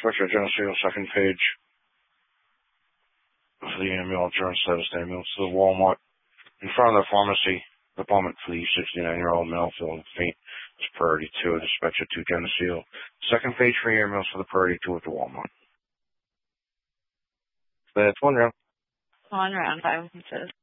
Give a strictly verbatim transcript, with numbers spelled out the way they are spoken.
Spectra Geneseo, second page for the ambulance, insurance status ambulance to the Walmart. In front of the pharmacy department for the sixty-nine-year-old male feeling faint. It's priority two at the Spectra two Geneseo. Second page for the ambulance for the priority two at the Walmart. That's one round. One round, five inches.